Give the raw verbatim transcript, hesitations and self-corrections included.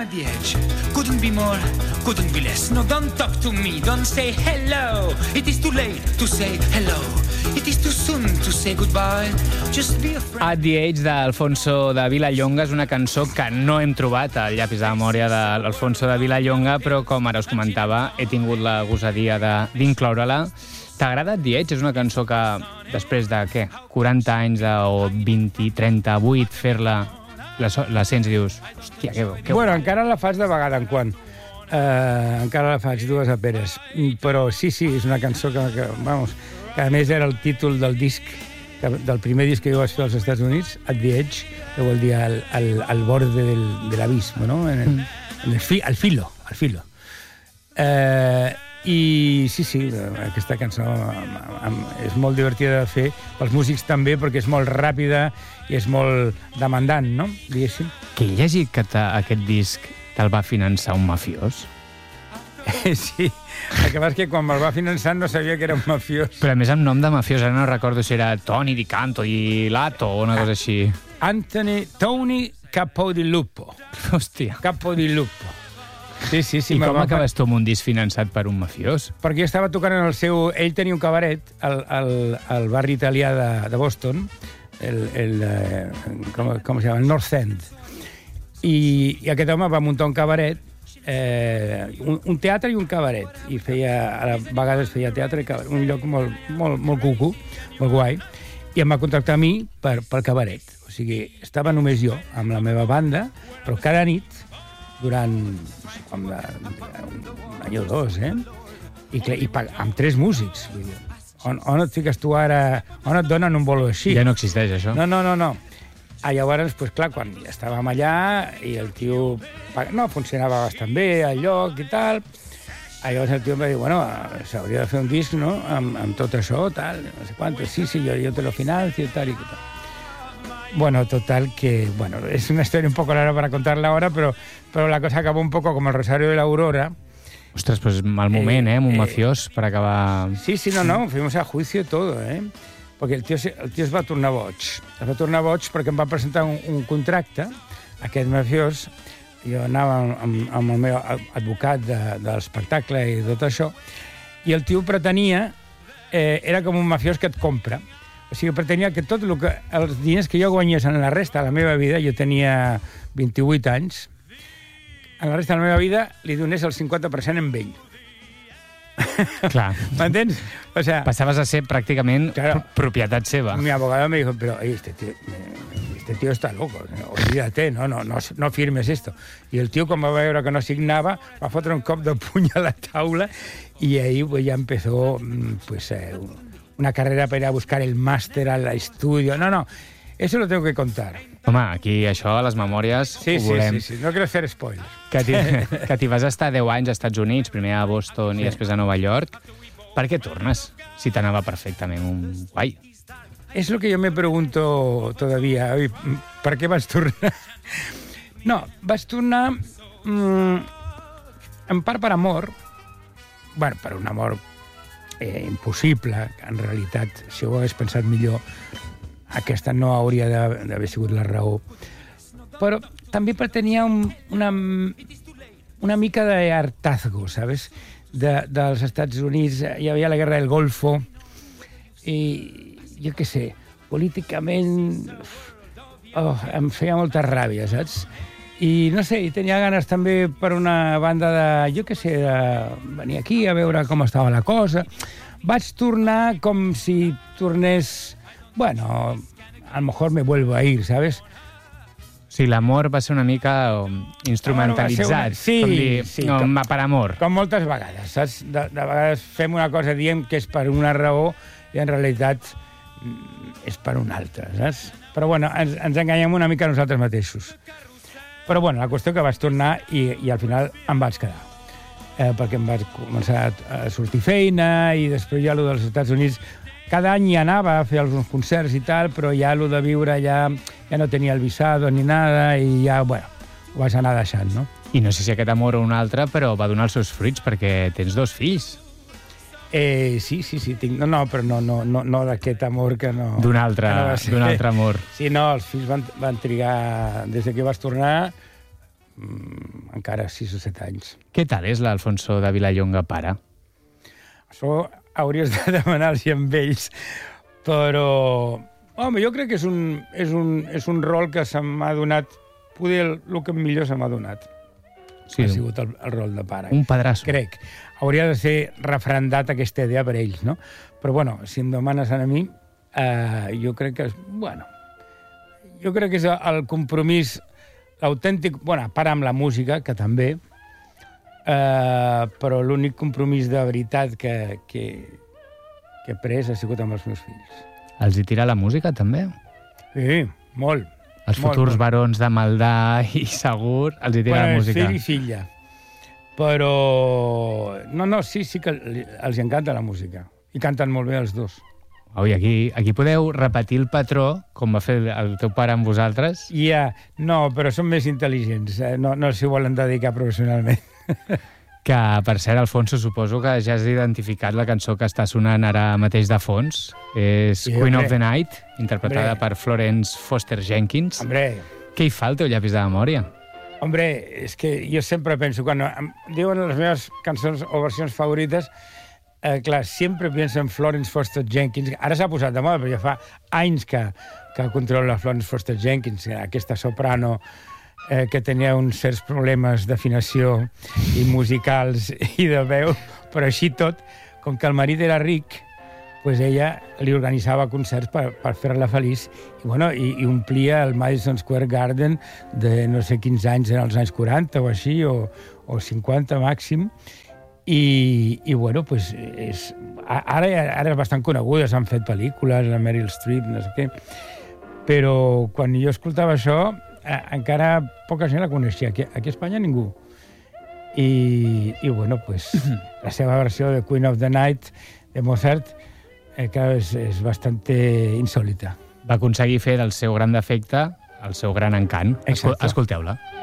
at the edge. Couldn't be more, couldn't be less. No, don't talk to me, don't say hello. It is too late to say hello. It is too soon to say goodbye. Just be a friend. At the Edge d'Alfonso de Vilallonga és una cançó que no hem trobat al llapis de memòria d'Alfonso de Vilallonga, però com ara us comentava, he tingut la gosadia d'incloure-la. T'agrada At the Edge? És una cançó que després de, què, quaranta anys de, o vint, trenta-vuit, fer-la, la, la sents i dius, hòstia, que... que bueno, encara la faig de vegada en quan. Uh, encara la faig dues aperes. Però sí, sí, és una cançó que, que, vamos, que a més era el títol del disc, que, del primer disc que jo vaig fer als Estats Units, At the Edge, que vol dir al, al, al borde del, de l'abisme, no? En el, en el fi, al filo, al filo. Uh, I sí, sí, aquesta cançó és molt divertida de fer, pels músics també, perquè és molt ràpida i és molt demandant, no? Diguéssim. Que he llegit que aquest disc te'l va finançar un mafiós. Sí, el que passa és que quan me'l va finançar no sabia que era un mafiós. Però a més amb nom de mafiós, ara no recordo si era Tony Di Canto i Lato o una cosa així. Anthony, Tony Capodilupo. Hòstia. Capodilupo. Sí, sí, sí. I com va... acabes tu amb un disc finançat per un mafiós? Perquè jo estava tocant en el seu... Ell tenia un cabaret al, al, al barri italià de, de Boston, el, el, com, com se llama, el North End. I, i aquest home va muntar un cabaret, eh, un, un teatre i un cabaret. I feia, a vegades feia teatre i cabaret, un lloc molt, molt, molt cucu, molt guai. I em va contractar a mi per, pel cabaret. O sigui, estava només jo, amb la meva banda, però cada nit, durant, no sé com, un any o dos, eh? I, i amb tres músics. Vull dir, on, on et fiques tu ara... On et donen un bolo així? Ja no existeix, això? No, no, no, no. Ah, llavors, pues, clar, quan ja estàvem allà i el tio... No, funcionava bastant bé, el lloc i tal. Ah, llavors el tio em va dir, bueno, s'hauria de fer un disc, no?, amb, amb tot això, tal, no sé quant. Sí, sí, jo, jo te lo financio i tal i tal. Bueno, total, que, bueno, es una historia un poco rara para contarla ahora, pero, pero la cosa acabó un poco como el Rosario de la Aurora. Ostres, pues mal moment, eh, eh amb un eh, mafiós per acabar... Sí, sí, no, no, fuimos a juicio todo, eh? Perquè el tio, el tio es va tornar boig. Es va tornar boig perquè em va presentar un, un contracte, aquest mafiós. Jo anava amb, amb el meu advocat de, de l'espectacle i tot això, i el tio pretenia... Eh, era com un mafiós que et compra. O sigui, pretenia que tot el que, els diners que jo guanyés en la resta de la meva vida, jo tenia vint-i-vuit anys, en la resta de la meva vida li donés el cinquanta per cent en ell. Clar. ¿M'entens? O sea, passaves a ser pràcticament claro, propietat seva. Mi abogado me dijo, pero este tío, este tío está loco, olvídate, no, no, no, no firmes esto. I el tio, quan va veure que no signava, va fotre un cop de puny a la taula i ahí pues, ya empezó pues, eh, una carrera para ir a buscar el máster al estudio. No, no, eso lo tengo que contar. Home, aquí això, a les memòries, sí, ho volem. Sí, sí, sí, no quiero hacer spoilers. Que t'hi vas estar deu anys als Estats Units, primer a Boston sí. i després a Nova York. Per què tornes, si t'anava perfectament un guai? Es lo que yo me pregunto todavía. ¿Per què vas tornar? No, vas tornar mmm, en part per amor, bueno, per un amor eh, impossible, en realitat, si ho hagués pensat millor, aquesta no hauria d'haver sigut la raó. Però també per tenia un, una, una mica de hartazgo, ¿sabes? De, dels Estats Units, hi havia la guerra del Golfo, i jo què sé, políticament oh, em feia molta ràbia, saps? I no sé, i tenia ganes també per una banda de, jo què sé, de venir aquí a veure com estava la cosa. Vaig tornar com si tornés, bueno, a lo mejor me vuelvo a ir, ¿sabes? Sí, l'amor va ser una mica instrumentalitzat. No, no sí, com dir, sí. No, com, per amor. Com moltes vegades, saps? De, de vegades fem una cosa, diem que és per una raó i en realitat és per una altra, saps? Però bueno, ens, ens enganyem una mica nosaltres mateixos. Però bueno, la qüestió que vaig tornar i, i al final em vaig quedar. Eh, perquè em vaig començar a sortir feina i després ja allò dels Estats Units... Cada any hi anava a fer alguns concerts i tal, però ja allò de viure ja, ja no tenia el visado ni nada i ja, bueno, ho vas anar deixant, no? I no sé si aquest amor o un altre, però va donar els seus fruits perquè tens dos fills. Eh, sí, sí, sí, tinc... No, no, però no, no, no, no d'aquest amor que no... D'un altre, no d'un altre amor. Sí, no, els fills van, van trigar... Des que vas tornar, mm, encara sis o set anys. Què tal és l'Alfonso de Vilallonga, pare? Això hauries de demanar-los amb ells, però... Home, jo crec que és un, és un, és un rol que se m'ha donat, poder el, el que millor se m'ha donat. Sí, ha sigut el, el rol de pare. Un padrasso. Crec. Hauria de ser refrendat aquesta idea per ells, no? Però, bueno, si em demanes a mi, eh, jo crec que és... Bueno, jo crec que és el compromís autèntic, bueno, a part amb la música, que també, eh, però l'únic compromís de veritat que, que, que he pres ha sigut amb els meus fills. Els hi tira la música, també? Sí, molt. Els futurs molt, barons de Maldà i Segur els hi tira bueno, la música. Fill i filla. Però... No, no, sí, sí que els encanta la música. I canten molt bé els dos. Ui, aquí, aquí podeu repetir el patró, com va fer el teu pare amb vosaltres? Ja, yeah. No, però són més intel·ligents. No, no s'hi volen dedicar professionalment. Que, per cert, Alfonso, suposo que ja has identificat la cançó que està sonant ara mateix de fons. És sí, Queen hombre. of the Night, interpretada hombre. per Florence Foster Jenkins. Hombre. Què hi fa al teu llapis de memòria? Hombre, és que jo sempre penso, quan em diuen les meves cançons o versions favorites, eh, clar, sempre penso en Florence Foster Jenkins. Ara s'ha posat de moda, però ja fa anys que, que controla Florence Foster Jenkins, aquesta soprano eh, que tenia uns certs problemes d'afinació i musicals i de veu, però així tot, com que el marit era ric, pues ella li organitzava concerts per, per fer-la feliç i, bueno, i, i omplia el Madison Square Garden de no sé quins anys, en els anys quaranta o així, o, o cinquanta màxim, i, i bueno, pues, és, ara, ara és bastant coneguda, s'han fet pel·lícules, la Meryl Streep, no sé què, però quan jo escoltava això, eh, encara poca gent la coneixia, aquí, aquí a Espanya ningú. I, i bueno, pues, la seva versió de Queen of the Night de Mozart eh, que és, és bastant insòlita. Va aconseguir fer del seu gran defecte el seu gran encant. Exacte. Escolteu-la.